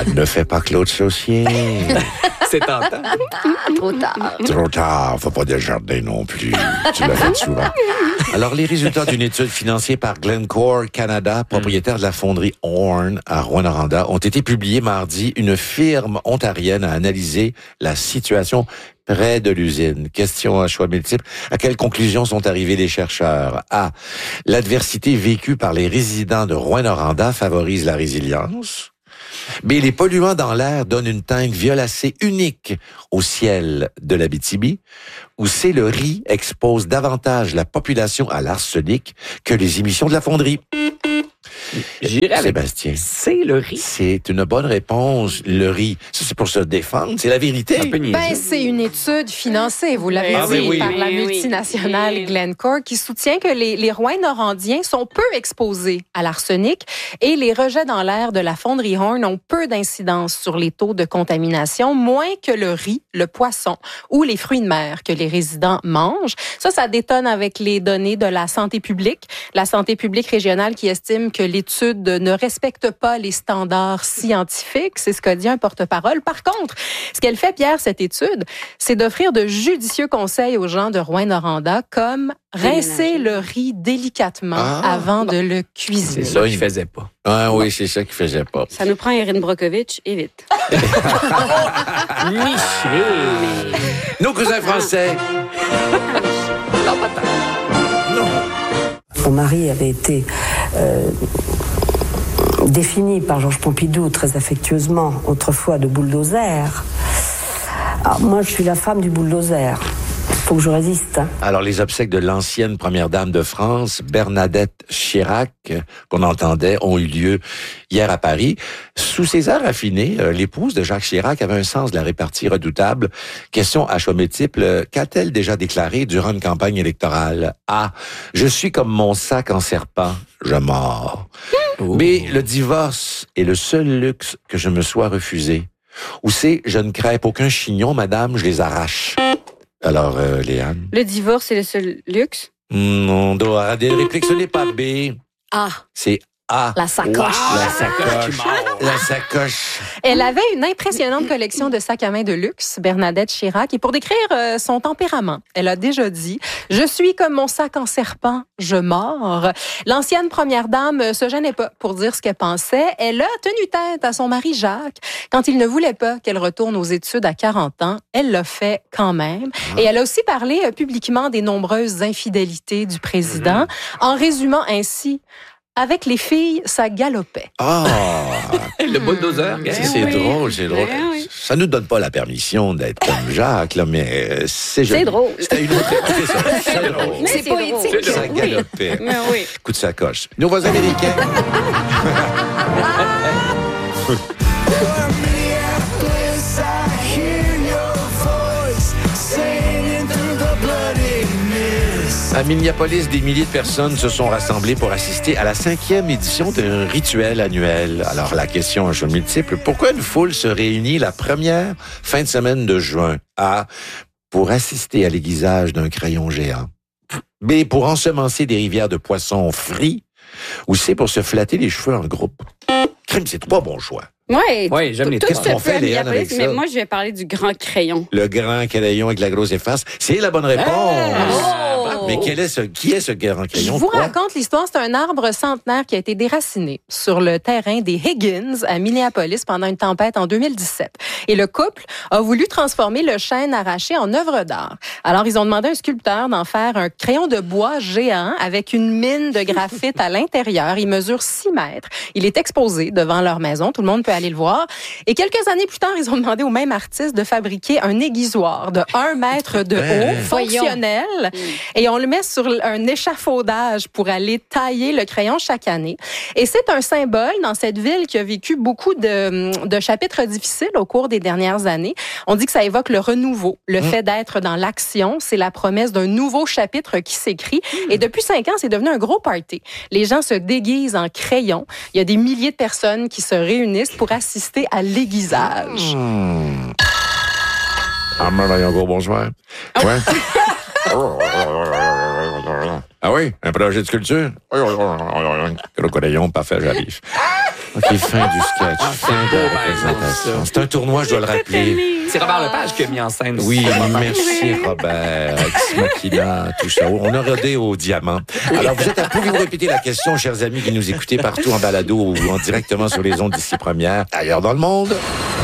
ne fais pas Claude Saucier. C'est tentant. Trop tard. Trop tard, faut pas Desjardins non plus. Tu l'as fait souvent. Alors, les résultats d'une étude financée par Glencore Canada, propriétaire de la fonderie Horn à Rouyn-Noranda, ont été publiés mardi. Une firme ontarienne a analysé la situation près de l'usine. Question à choix multiples. À quelles conclusions sont arrivés les chercheurs? A. L'adversité vécue par les résidents de Rouyn-Noranda favorise la résilience. B. Les polluants dans l'air donnent une teinte violacée unique au ciel de l'Abitibi. Ou C. Le riz expose davantage la population à l'arsenic que les émissions de la fonderie. J'irai avec Sébastien. c'est le riz. C'est une bonne réponse, le riz. Ça, c'est pour se défendre, c'est la vérité. Un peu niaiseux. Ben, c'est une étude financée, vous l'avez Ah, dit, ben oui. par la Oui, oui. multinationale Oui. Glencore, qui soutient que les Rouyn-Norandiens sont peu exposés à l'arsenic et les rejets dans l'air de la fonderie Horn ont peu d'incidence sur les taux de contamination, moins que le riz, le poisson ou les fruits de mer que les résidents mangent. Ça détonne avec les données de la santé publique régionale qui estime que l'étude ne respecte pas les standards scientifiques. C'est ce qu'a dit un porte-parole. Par contre, ce qu'elle fait, Pierre, cette étude, c'est d'offrir de judicieux conseils aux gens de Rouyn-Noranda, comme rincer le riz délicatement avant de le cuisiner. C'est ça qu'il faisait pas. Ah oui, c'est ça qu'il faisait pas. Ça nous prend Erin Brockovich et vite. Michel. Nos cousins français. Mon mari avait été défini par Georges Pompidou très affectueusement autrefois de bulldozer. Alors, moi, je suis la femme du bulldozer. Faut que je résiste. Hein. Alors, les obsèques de l'ancienne première dame de France, Bernadette Chirac, qu'on entendait, ont eu lieu hier à Paris. Sous ses airs raffinés, l'épouse de Jacques Chirac avait un sens de la répartie redoutable. Question à choix multiples, qu'a-t-elle déjà déclaré durant une campagne électorale? A. Je suis comme mon sac en serpent, je mords. B. Le divorce est le seul luxe que je me sois refusé. Ou C. Je ne crêpe aucun chignon, madame, je les arrache. Alors, Léane? Le divorce, c'est le seul luxe. On doit arrêter de réplique, ce n'est pas B. Ah, C'est A. la sacoche. La sacoche. La sacoche. Elle avait une impressionnante collection de sacs à main de luxe, Bernadette Chirac. Et pour décrire son tempérament, elle a déjà dit « Je suis comme mon sac en serpent, je mords ». L'ancienne première dame se gênait pas pour dire ce qu'elle pensait. Elle a tenu tête à son mari Jacques. Quand il ne voulait pas qu'elle retourne aux études à 40 ans, elle l'a fait quand même. Et elle a aussi parlé publiquement des nombreuses infidélités du président, en résumant ainsi « Avec les filles, ça galopait ». Ah! Le bulldozer, gars. C'est drôle, c'est drôle. Ben oui. Ça nous donne pas la permission d'être comme Jacques, là, mais c'est joli. C'est drôle. C'était une autre époque, c'est ça. C'est drôle. Mais c'est poétique. Ça galopait. Mais oui. Coup de sacoche. Nos voisins américains. À Minneapolis, des milliers de personnes se sont rassemblées pour assister à la 5e édition d'un rituel annuel. Alors, la question à choix multiple, pourquoi une foule se réunit la première fin de semaine de juin? A. Pour assister à l'aiguisage d'un crayon géant. B. Pour ensemencer des rivières de poissons frits. Ou C. Pour se flatter les cheveux en groupe. Crime, c'est trois bons choix. Ouais, Ouais, j'aime les tout trois. se Qu'est-ce qu'on fait à fait, Léane, Minneapolis, avec mais ça? moi, je vais parler du grand crayon. Le grand crayon avec la grosse efface. C'est la bonne réponse. Oh! Mais qui est ce grand Je crayon? vous Quoi? raconte l'histoire. C'est un arbre centenaire qui a été déraciné sur le terrain des Higgins à Minneapolis pendant une tempête en 2017. Et le couple a voulu transformer le chêne arraché en œuvre d'art. Alors, ils ont demandé à un sculpteur d'en faire un crayon de bois géant avec une mine de graphite à l'intérieur. Il mesure 6 mètres. Il est exposé devant leur maison. Tout le monde peut aller le voir. Et quelques années plus tard, ils ont demandé au même artiste de fabriquer un aiguisoir de 1 mètre de haut, fonctionnel. Et on le met sur un échafaudage pour aller tailler le crayon chaque année. Et c'est un symbole dans cette ville qui a vécu beaucoup de chapitres difficiles au cours des dernières années. On dit que ça évoque le renouveau, le fait d'être dans l'action. C'est la promesse d'un nouveau chapitre qui s'écrit. Et depuis 5 ans, c'est devenu un gros party. Les gens se déguisent en crayon. Il y a des milliers de personnes qui se réunissent pour assister à l'aiguisage. Ah, un gros bonsoir. Ouais. Ah oui? Un projet de sculpture? Crocodillon, parfait, j'arrive. OK, fin du sketch, fin de la représentation. C'est un tournoi, je dois le rappeler. C'est Robert Lepage qui a mis en scène aussi. Oui, merci Robert. Ex Machina, tout ça. On a rodé au diamant. Alors, pouvez-vous répéter la question, chers amis qui nous écoutez partout en balado ou directement sur les ondes d'ici première, ailleurs dans le monde?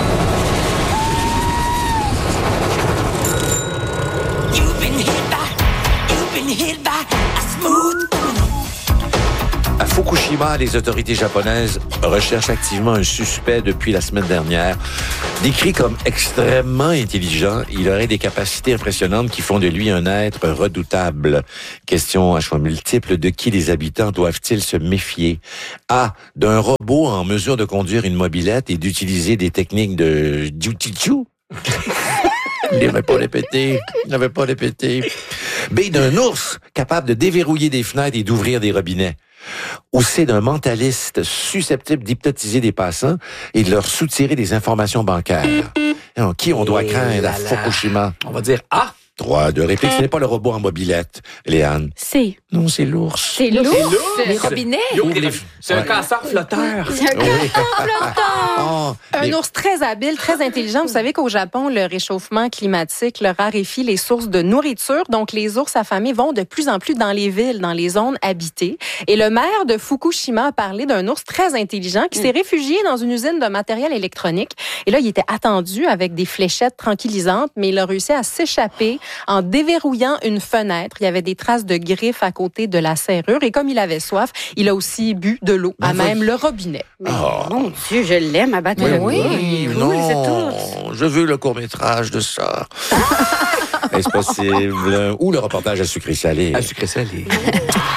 À Fukushima, les autorités japonaises recherchent activement un suspect depuis la semaine dernière. Décrit comme extrêmement intelligent, il aurait des capacités impressionnantes qui font de lui un être redoutable. Question à choix multiples, de qui les habitants doivent-ils se méfier? A. D'un robot en mesure de conduire une mobilette et d'utiliser des techniques de jutsu. Il n'avait pas répété. B. D'un ours capable de déverrouiller des fenêtres et d'ouvrir des robinets. Ou c'est d'un mentaliste susceptible d'hypnotiser des passants et de leur soutirer des informations bancaires. Alors, qui on doit craindre à Fukushima? On va dire A. 3 de réplique. Ce n'est pas le robot en mobilette, Léane. C'est. Non, c'est l'ours. C'est lourd. Les robinets. C'est un casseur flotteur. C'est un Oui. Un Mais- ours très habile, très intelligent. Vous savez qu'au Japon, le réchauffement climatique leur raréfie les sources de nourriture. Donc, les ours affamés vont de plus en plus dans les villes, dans les zones habitées. Et le maire de Fukushima a parlé d'un ours très intelligent qui s'est réfugié dans une usine de matériel électronique. Et là, il était attendu avec des fléchettes tranquillisantes, mais il a réussi à s'échapper en déverrouillant une fenêtre. Il y avait des traces de griffes à côté de la serrure. Et comme il avait soif, il a aussi bu de l'eau à même le robinet. Mais mon Dieu, je l'aime à battre le Oui, cool, cet non, ours. je veux le court-métrage de ça. Est-ce possible? Ou le reportage à sucré salé. À sucré salé.